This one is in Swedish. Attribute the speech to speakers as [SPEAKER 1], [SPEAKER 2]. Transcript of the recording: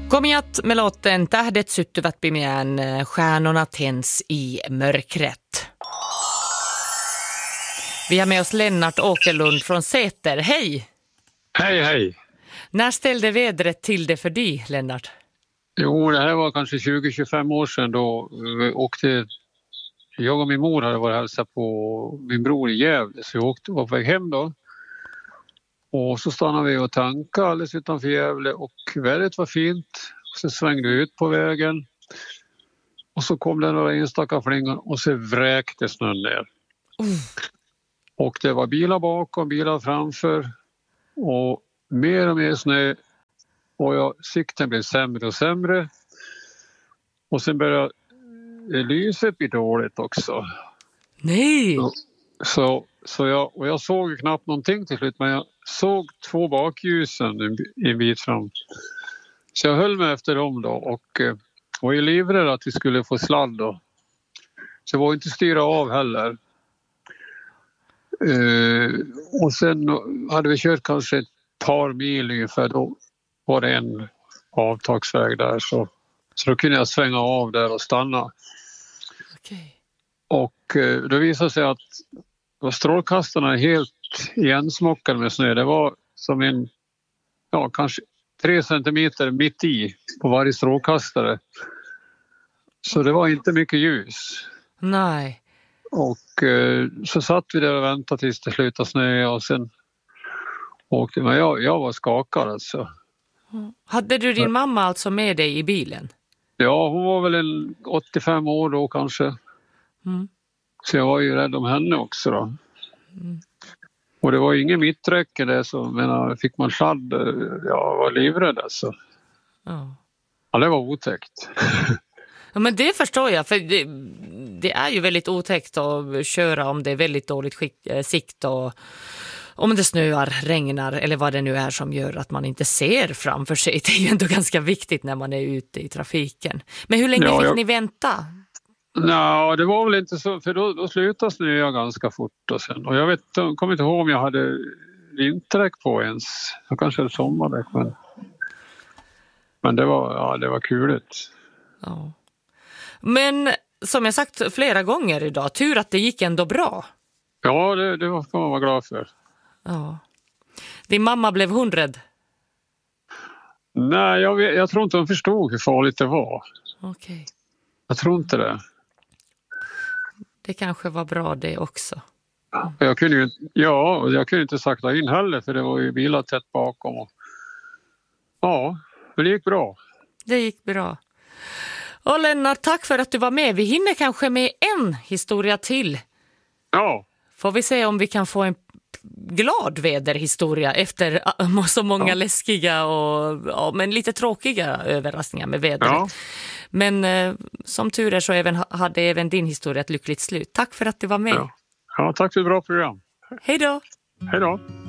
[SPEAKER 1] Komiat med låten Tähdet syttyvät pimeään, stjärnorna tänds i mörkret. Vi har med oss Lennart Åkerlund från Säter. Hej!
[SPEAKER 2] Hej, hej.
[SPEAKER 1] När ställde vädret till det för dig, Lennart?
[SPEAKER 2] Jo, det här var kanske 20-25 år sedan då jag och min mor hade varit och hälsat på min bror i Gävle, så jag var på väg hem då. Och så stannade vi och tankade alldeles utanför Gävle och vädret var fint. Så svängde vi ut på vägen och så kom det några enstaka flingor och så vräkte snön ner. Och det var bilar bakom, bilar framför och mer snö och sikten blev sämre och sämre. Och sen började lyset bli dåligt också.
[SPEAKER 1] Nej!
[SPEAKER 2] Jag såg knappt någonting till slut, men jag såg 2 bakljusen en bit fram. Så jag höll mig efter dem då och var ju livrädd att vi skulle få sladd då. Så jag var inte styra av heller. Och sen hade vi kört kanske ett par mil ungefär, då var det en avtagsväg där så då kunde jag svänga av där och stanna.
[SPEAKER 1] Okay.
[SPEAKER 2] Och då visade sig att strålkastarna helt igensmockade med snö. Det var som kanske 3 centimeter mitt i på varje strålkastare. Så det var inte mycket ljus.
[SPEAKER 1] Nej.
[SPEAKER 2] Och så satt vi där och väntade tills det slutade snö och sen åkte. Men jag var skakad alltså.
[SPEAKER 1] Hade du din mamma alltså med dig i bilen?
[SPEAKER 2] Ja, hon var väl 85 år då kanske.
[SPEAKER 1] Mm.
[SPEAKER 2] Så jag var ju rädd om henne också då. Mm. Och det var ju ingen mitträcke där, så fick man sladd, jag var livrädd alltså. Ja, det var otäckt.
[SPEAKER 1] Ja, men det förstår jag, för det är ju väldigt otäckt att köra om det är väldigt dåligt sikt och om det snöar, regnar eller vad det nu är som gör att man inte ser framför sig. Det är ju ändå ganska viktigt när man är ute i trafiken. Men hur länge fick ni vänta?
[SPEAKER 2] Nej, det var väl inte så, för då slutade snöa ganska fort och sen. Och jag kommer inte ihåg om jag hade vinterdäck på ens. Jag kanske hade sommardäck, men det var kuligt.
[SPEAKER 1] Ja. Men som jag sagt flera gånger idag, tur att det gick ändå bra.
[SPEAKER 2] Ja, det får man vara glad för.
[SPEAKER 1] Ja. Din mamma, blev hon rädd?
[SPEAKER 2] Nej, jag tror inte hon förstod hur farligt det var.
[SPEAKER 1] Okej.
[SPEAKER 2] Jag tror inte det.
[SPEAKER 1] Det kanske var bra det också.
[SPEAKER 2] Jag kunde inte sakta in heller, för det var ju bilar tätt bakom. Ja, men det gick bra.
[SPEAKER 1] Det gick bra. Och Lennart, tack för att du var med. Vi hinner kanske med en historia till.
[SPEAKER 2] Ja.
[SPEAKER 1] Får vi se om vi kan få en glad väderhistoria efter så många läskiga men lite tråkiga överraskningar med vädret. Ja. Men som tur är så hade även din historia ett lyckligt slut. Tack för att du var med.
[SPEAKER 2] Ja, tack för ett bra program.
[SPEAKER 1] Hej då.
[SPEAKER 2] Hej då.